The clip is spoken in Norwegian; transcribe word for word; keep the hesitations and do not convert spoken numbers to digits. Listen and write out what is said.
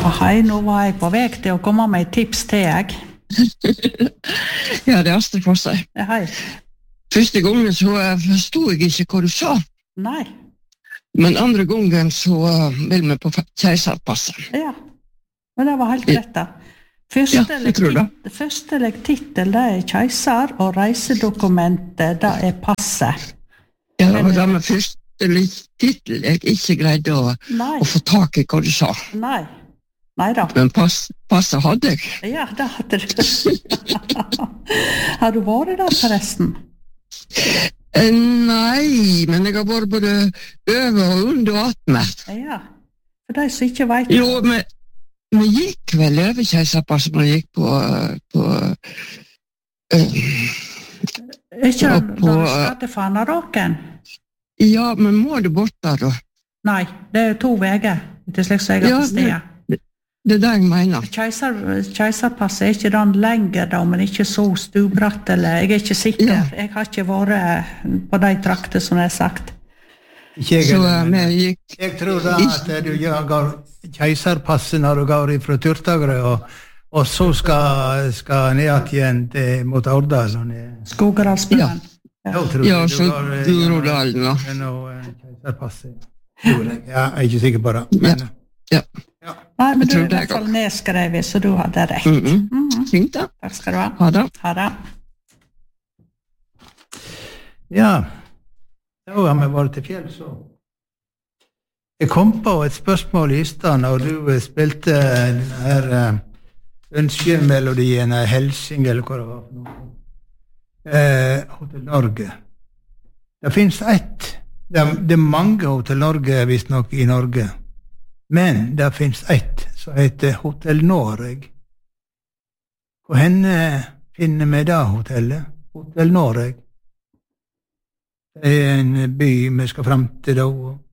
Hei, nå var jeg på vei til å komme med et tips til jeg. Ja, det er Astrid for seg. Hei. Første gangen så forstod jeg ikke hva du sa. Nei. Men andre gangen så vil vi på keiserpasset. Ja, men det var helt rett da. Første, Ja, jeg tror det. tit- første titel, det er keiser, og reisedokumentet, det er passet. Ja, Men- og det var første litt titel jeg ikke greide å, Nei, å få tak i hva du sa. nei, nei da. Men pass, passet hadde jeg. Ja, det hadde du. Har du vært der forresten? Eh, Nei, men jeg har vært både over og under attmed. Ja, for de som ikke vet Jo, men vi gikk vel over keiserpasset når vi gikk på, på eh, Ikke Ja, når på- du skadde Fanaråken? Ja, men må du bort der da? Nei, det er to veger til slik som jeg har Ja, forstått. Det er det jeg mener. Keiser, keiserpasset er ikke den lenger da, men ikke så stubratt, eller jeg er ikke sikker. Ja. Jeg har ikke vært på de trakter som jeg har sagt. Ikke jeg, Så heller, eh, men vi gikk jeg tror da at eh, du går keiserpasset når du går fra Turtagrø, og, og så skal, skal ned igjen til, mot Årdal. Sånn, eh. Skogeralsbuen. Jeg tror Ja, du så går, eh, Groruddalen, ja. gjennom, eh, keiserpasset. Tror jeg. Ja, jeg er ikke sikker på det. Men, Ja. ja. Nei, men Jeg du tror er i det hvert går. fall nedskrevet, så du hadde rett. Mhm. Mhm. Fint da. Takk skal du ha. Ha det. Ha det. Ja, da har vi vært til fjell, så. Jeg kom på et spørsmål i stad når du eh, spilte denne her eh, ønskemelodien, eh, Helsing, eller hva det var for noe. Eh, Hotel Norge. Det finnes ett. Det er, det er mange Hotel Norge, visst nok, i Norge. Men det finnes ett som heter Hotel Noreg. Hvor henne finner vi det hotellet? Hotel Noreg. Det er en by vi skal frem til da.